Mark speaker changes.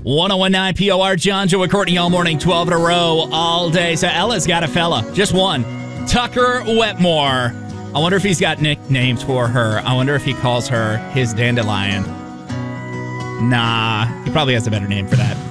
Speaker 1: 1019 POR, John, Joe, and Courtney all morning, 12 in a row, all day. So Ella's got a fella, just one. Tucker Wetmore. I wonder if he's got nicknames for her. I wonder if he calls her his dandelion. Nah, he probably has a better name for that.